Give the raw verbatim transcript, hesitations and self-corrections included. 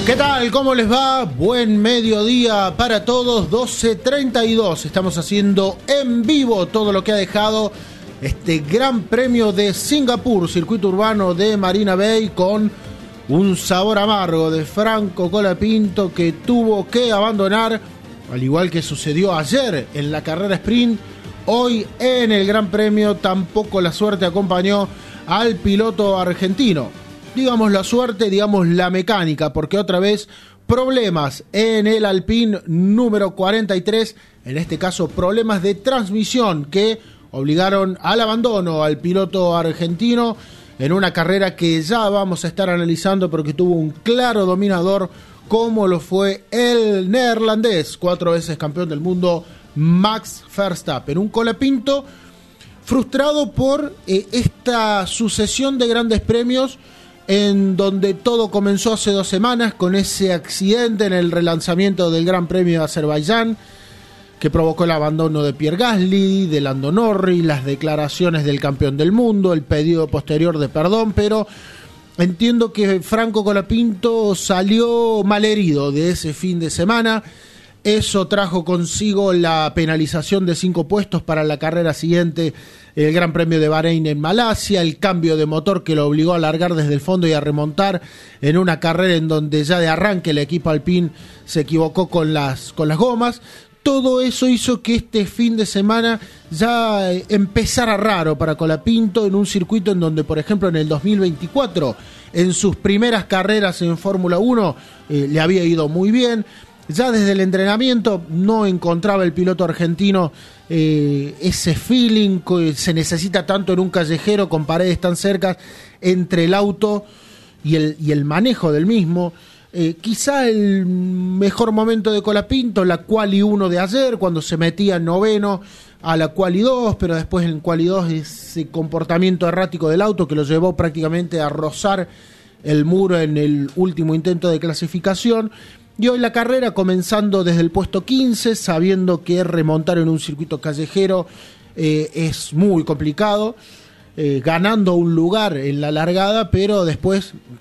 ¿Qué tal? ¿Cómo les va? Buen mediodía para todos, doce treinta y dos. Estamos haciendo en vivo todo lo que ha dejado este Gran Premio de Singapur, circuito urbano de Marina Bay, con un sabor amargo de Franco Colapinto, que tuvo que abandonar, al igual que sucedió ayer en la carrera sprint. Hoy en el Gran Premio tampoco la suerte acompañó al piloto argentino. Digamos la suerte, digamos la mecánica, porque otra vez problemas en el Alpine número cuarenta y tres, en este caso problemas de transmisión que obligaron al abandono al piloto argentino en una carrera que ya vamos a estar analizando, porque tuvo un claro dominador como lo fue el neerlandés, cuatro veces campeón del mundo, Max Verstappen. Un Colapinto frustrado por eh, esta sucesión de grandes premios, en donde todo comenzó hace dos semanas con ese accidente en el relanzamiento del Gran Premio de Azerbaiyán, que provocó el abandono de Pierre Gasly, de Lando Norris, las declaraciones del campeón del mundo, el pedido posterior de perdón, pero entiendo que Franco Colapinto salió malherido de ese fin de semana. Eso trajo consigo la penalización de cinco puestos para la carrera siguiente, el Gran Premio de Bahrein en Malasia, el cambio de motor que lo obligó a largar desde el fondo y a remontar en una carrera en donde ya de arranque el equipo Alpine se equivocó con las, con las gomas. Todo eso hizo que este fin de semana ya empezara raro para Colapinto, en un circuito en donde, por ejemplo, en el dos mil veinticuatro, en sus primeras carreras en Fórmula uno, eh, le había ido muy bien. Ya desde el entrenamiento no encontraba el piloto argentino eh, ese feeling que se necesita tanto en un callejero con paredes tan cercas entre el auto y el, y el manejo del mismo. Eh, quizá el mejor momento de Colapinto, la Quali uno de ayer, cuando se metía en noveno a la Quali dos, pero después en Quali dos ese comportamiento errático del auto que lo llevó prácticamente a rozar el muro en el último intento de clasificación. Y hoy la carrera comenzando desde el puesto quince, sabiendo que remontar en un circuito callejero eh, es muy complicado, eh, ganando un lugar en la largada, pero después